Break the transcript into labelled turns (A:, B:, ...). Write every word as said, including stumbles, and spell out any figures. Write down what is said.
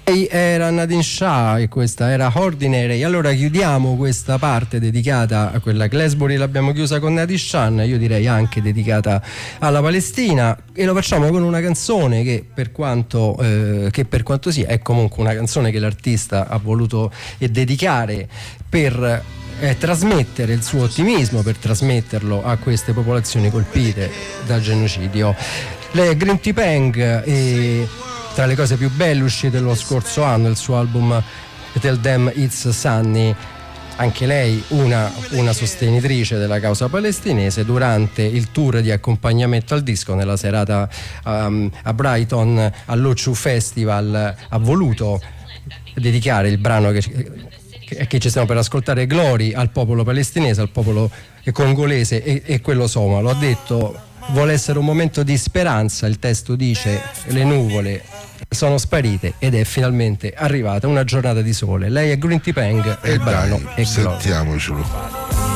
A: Era Nadine Shah e questa era Ordinary. Allora chiudiamo questa parte dedicata a quella Glasbury, l'abbiamo chiusa con Nadine Shah, io direi anche dedicata alla Palestina, e lo facciamo con una canzone che per quanto eh, che per quanto sia è comunque una canzone che l'artista ha voluto eh, dedicare per eh, trasmettere il suo ottimismo, per trasmetterlo a queste popolazioni colpite dal genocidio. Lei è Grinty Peng e tra le cose più belle uscite lo scorso anno, il suo album Tell Them It's Sunny. Anche lei una, una sostenitrice della causa palestinese. Durante il tour di accompagnamento al disco, nella serata um, a Brighton all'O C U Festival, ha voluto dedicare il brano che, che, che ci stiamo per ascoltare, Glory, al popolo palestinese, al popolo congolese e, e quello somalo. Ha detto vuole essere un momento di speranza. Il testo dice le nuvole sono sparite ed è finalmente arrivata una giornata di sole. Lei è Grinty Peng e, e il brano è Glory.
B: Sentiamocelo.